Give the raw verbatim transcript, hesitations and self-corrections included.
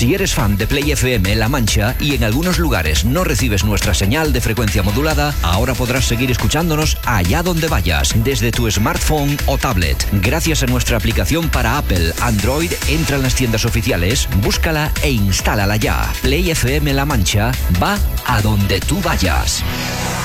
Si eres fan de Play F M La Mancha y en algunos lugares no recibes nuestra señal de frecuencia modulada, ahora podrás seguir escuchándonos allá donde vayas, desde tu smartphone o tablet. Gracias a nuestra aplicación para Apple, Android, entra en las tiendas oficiales, búscala e instálala ya. Play F M La Mancha va a donde tú vayas.